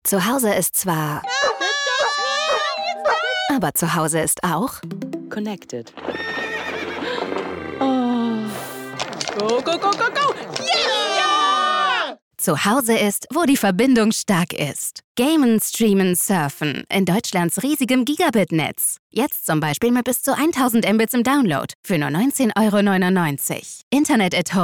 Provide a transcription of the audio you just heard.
Zu Hause ist zwar... Aber zu Hause ist auch... Connected. Oh. Go, go, go, go, go! Yeah! Zu Hause ist, wo die Verbindung stark ist. Gamen, streamen, surfen. In Deutschlands riesigem Gigabit-Netz. Jetzt zum Beispiel mit bis zu 1000 Mbits im Download. Für nur 19,99 €. Internet at Home.